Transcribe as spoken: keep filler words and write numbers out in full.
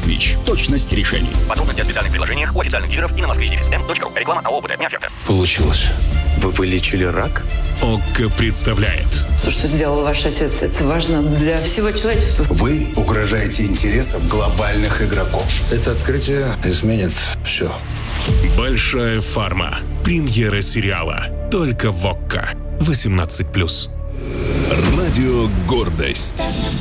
«Москвич». Точность решений. Подробности о специальных предложениях у официальных дилеров и на москвич эм точка ру. Реклама АО «ОПТ». Не оферта. Получилось. Вы вылечили рак? ОККО представляет. То, что сделал ваш отец, это важно для всего человечества. Вы угрожаете интересам глобальных игроков. Это открытие изменит все. Большая фарма. Премьера сериала. Только в ОККО. восемнадцать плюс. Радио «Гордость».